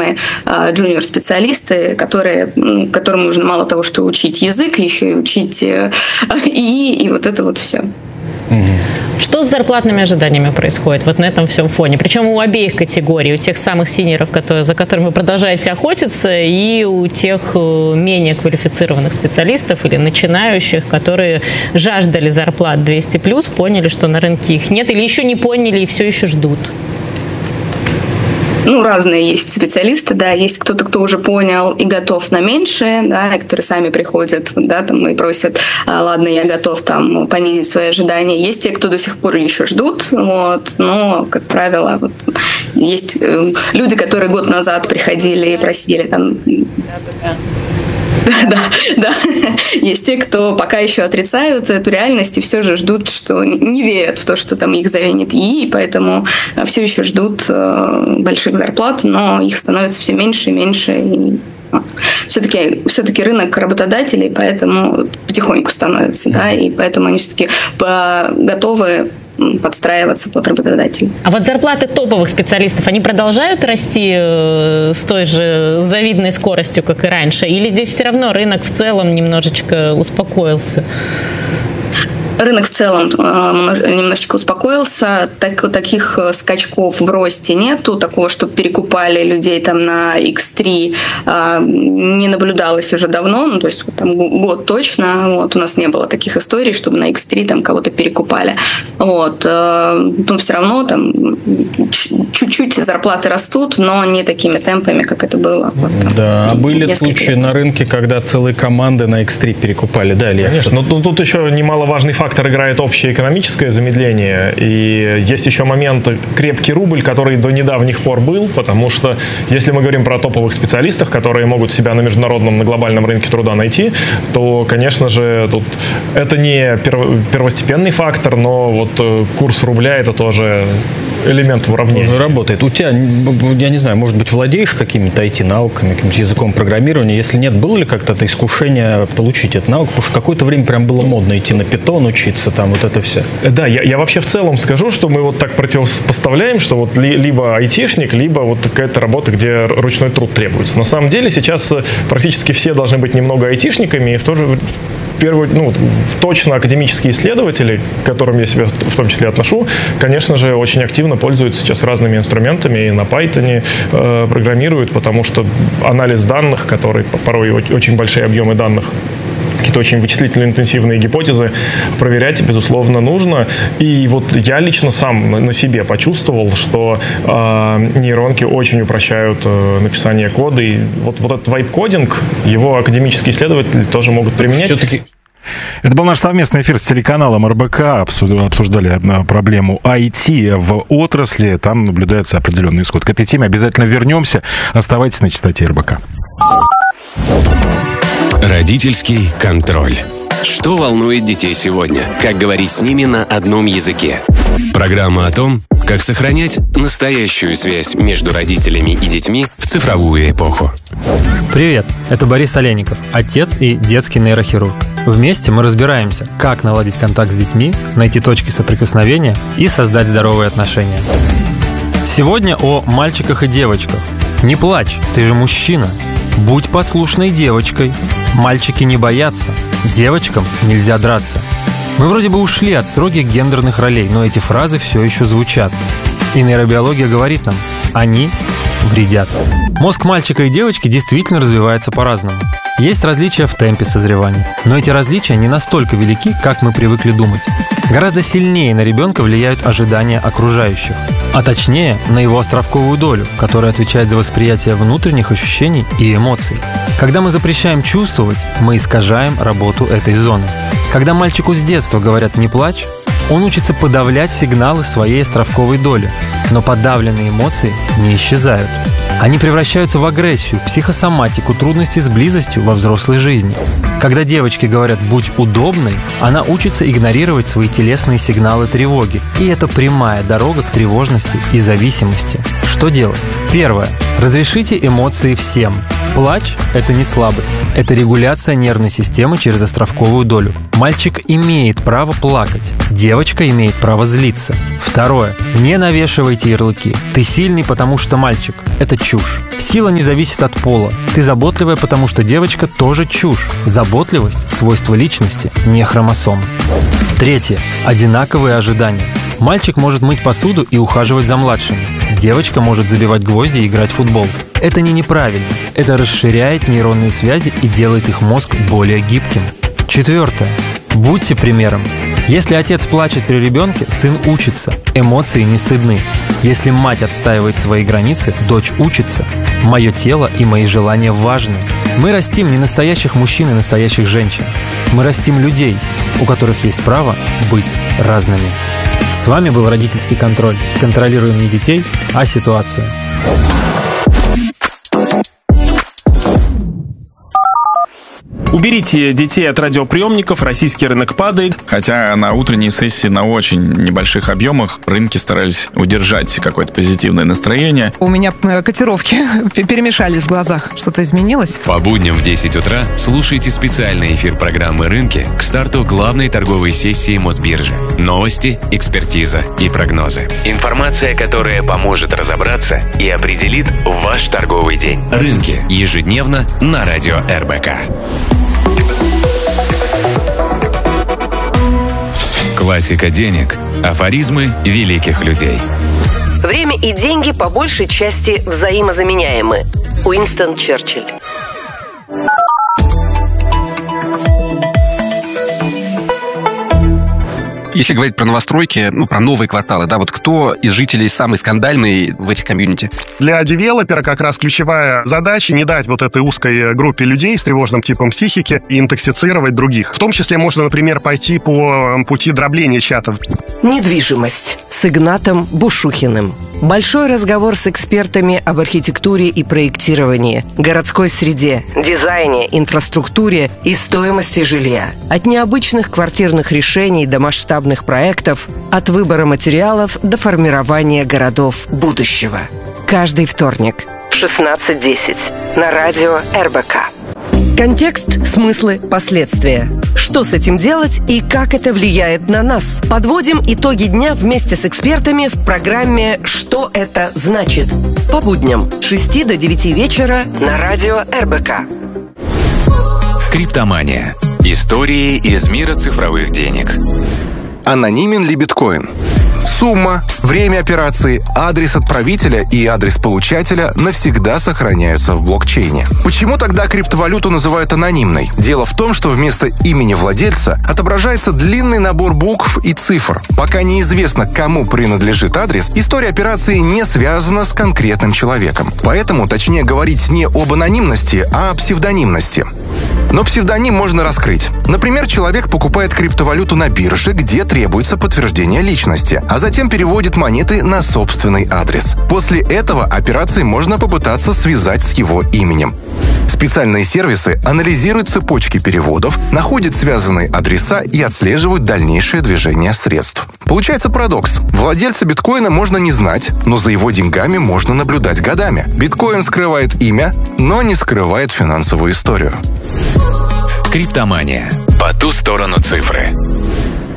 называемые джуниор-специалисты, которым нужно мало того, что учить язык, еще и учить и вот это вот все. Что с зарплатными ожиданиями происходит вот на этом всем фоне? Причем у обеих категорий, у тех самых синьоров, за которыми вы продолжаете охотиться, и у тех менее квалифицированных специалистов или начинающих, которые жаждали зарплат 200+, поняли, что на рынке их нет, или еще не поняли и все еще ждут. Разные есть специалисты, да, есть кто-то, кто уже понял и готов на меньшее, да, которые сами приходят, да, там, и просят, ладно, я готов там понизить свои ожидания. Есть те, кто до сих пор еще ждут, вот, но, как правило, вот, есть люди, которые год назад приходили и просили там... Да. Есть те, кто пока еще отрицают эту реальность и все же ждут, что не верят в то, что там их заменит ИИ, и поэтому все еще ждут больших зарплат, но их становится все меньше и меньше. И все-таки рынок работодателей, поэтому потихоньку становится, да, и поэтому они все-таки готовы подстраиваться под работодателей. А вот зарплаты топовых специалистов, они продолжают расти с той же завидной скоростью, как и раньше? Или здесь все равно рынок в целом немножечко успокоился? Рынок в целом немножечко успокоился. Таких скачков в росте нету. Такого, чтобы перекупали людей там на X3, не наблюдалось уже давно. То есть там год точно. Вот, у нас не было таких историй, чтобы на X3 там кого-то перекупали. Вот. Но все равно там чуть-чуть зарплаты растут, но не такими темпами, как это было. Вот, там, да, были случаи на рынке, когда целые команды на X3 перекупали. Да, Илья? Конечно. Но тут еще немаловажный фактор играет общее экономическое замедление. И есть еще момент крепкий рубль, который до недавних пор был, потому что если мы говорим про топовых специалистов, которые могут себя на международном, на глобальном рынке труда найти, то, конечно же, тут это не первостепенный фактор, но вот курс рубля — это тоже элемент в уравнении. Уже работает. У тебя, я не знаю, может быть, владеешь какими-то IT-науками, каким-то языком программирования? Если нет, было ли как-то это искушение получить этот навык? Потому что какое-то время прям было модно идти на Python, учиться там, вот это все. Да, я вообще в целом скажу, что мы вот так противопоставляем, что вот либо айтишник, либо вот какая-то работа, где ручной труд требуется. На самом деле сейчас практически все должны быть немного айтишниками, и в то же точно академические исследователи, к которым я себя в том числе отношу, конечно же, очень активно пользуются сейчас разными инструментами и на Python программируют, потому что анализ данных, который порой очень большие объемы данных, какие-то очень вычислительно-интенсивные гипотезы проверять, безусловно, нужно. И вот я лично сам на себе почувствовал, что нейронки очень упрощают написание кода. И вот этот вайп-кодинг, его академические исследователи тоже могут применять. Все-таки... Это был наш совместный эфир с телеканалом РБК. Обсуждали проблему IT в отрасли. Там наблюдается определенный исход. К этой теме обязательно вернемся. Оставайтесь на частоте РБК. Родительский контроль. Что волнует детей сегодня? Как говорить с ними на одном языке? Программа о том, как сохранять настоящую связь между родителями и детьми в цифровую эпоху. Привет, это Борис Олейников, отец и детский нейрохирург. Вместе мы разбираемся, как наладить контакт с детьми, найти точки соприкосновения и создать здоровые отношения. Сегодня о мальчиках и девочках. Не плачь, ты же мужчина. Будь послушной девочкой. Мальчики не боятся. Девочкам нельзя драться. Мы вроде бы ушли от строгих гендерных ролей, но эти фразы все еще звучат. И нейробиология говорит нам, они вредят. Мозг мальчика и девочки действительно развивается по-разному. Есть различия в темпе созревания, но эти различия не настолько велики, как мы привыкли думать. Гораздо сильнее на ребенка влияют ожидания окружающих, а точнее на его островковую долю, которая отвечает за восприятие внутренних ощущений и эмоций. Когда мы запрещаем чувствовать, мы искажаем работу этой зоны. Когда мальчику с детства говорят «не плачь», он учится подавлять сигналы своей островковой доли, но подавленные эмоции не исчезают. Они превращаются в агрессию, психосоматику, трудности с близостью во взрослой жизни. Когда девочке говорят «будь удобной», она учится игнорировать свои телесные сигналы тревоги. И это прямая дорога к тревожности и зависимости. Что делать? Первое. Разрешите эмоции всем. Плач – это не слабость. Это регуляция нервной системы через островковую долю. Мальчик имеет право плакать. Девочка имеет право злиться. Второе. Не навешивайте ярлыки. Ты сильный, потому что мальчик. Это чушь. Сила не зависит от пола. Ты заботливая, потому что девочка тоже чушь. Заботливость – свойство личности, не хромосом. Третье. Одинаковые ожидания. Мальчик может мыть посуду и ухаживать за младшими. Девочка может забивать гвозди и играть в футбол. Это не неправильно. Это расширяет нейронные связи и делает их мозг более гибким. Четвертое. Будьте примером. Если отец плачет при ребенке, сын учится. Эмоции не стыдны. Если мать отстаивает свои границы, дочь учится. Мое тело и мои желания важны. Мы растим не настоящих мужчин и настоящих женщин. Мы растим людей, у которых есть право быть разными. С вами был родительский контроль. Контролируем не детей, а ситуацию. Уберите детей от радиоприемников, российский рынок падает. Хотя на утренней сессии на очень небольших объемах рынки старались удержать какое-то позитивное настроение. У меня котировки перемешались в глазах. Что-то изменилось? По будням в 10 утра слушайте специальный эфир программы «Рынки» к старту главной торговой сессии Мосбиржи. Новости, экспертиза и прогнозы. Информация, которая поможет разобраться и определит ваш торговый день. «Рынки» ежедневно на радио РБК. Классика денег. Афоризмы великих людей. Время и деньги по большей части взаимозаменяемы. Уинстон Черчилль. Если говорить про новостройки, про новые кварталы, вот кто из жителей самый скандальный в этих комьюнити? Для девелопера как раз ключевая задача не дать вот этой узкой группе людей с тревожным типом психики интоксицировать других. В том числе можно, например, пойти по пути дробления чатов. Недвижимость с Игнатом Бушухиным. Большой разговор с экспертами об архитектуре и проектировании, городской среде, дизайне, инфраструктуре и стоимости жилья. От необычных квартирных решений до масштабных проектов, от выбора материалов до формирования городов будущего. Каждый вторник в 16:10 на радио РБК. Контекст, смыслы, последствия. Что с этим делать и как это влияет на нас? Подводим итоги дня вместе с экспертами в программе «Что это значит?» По будням с 6 до 9 вечера на радио РБК. Криптомания. Истории из мира цифровых денег. Анонимен ли биткоин? Сумма, время операции, адрес отправителя и адрес получателя навсегда сохраняются в блокчейне. Почему тогда криптовалюту называют анонимной? Дело в том, что вместо имени владельца отображается длинный набор букв и цифр. Пока неизвестно, кому принадлежит адрес, история операции не связана с конкретным человеком. Поэтому точнее говорить не об анонимности, а о псевдонимности. Но псевдоним можно раскрыть. Например, человек покупает криптовалюту на бирже, где требуется подтверждение личности, а затем переводит монеты на собственный адрес. После этого операции можно попытаться связать с его именем. Специальные сервисы анализируют цепочки переводов, находят связанные адреса и отслеживают дальнейшее движение средств. Получается парадокс. Владельца биткоина можно не знать, но за его деньгами можно наблюдать годами. Биткоин скрывает имя, но не скрывает финансовую историю. Криптомания. По ту сторону цифры.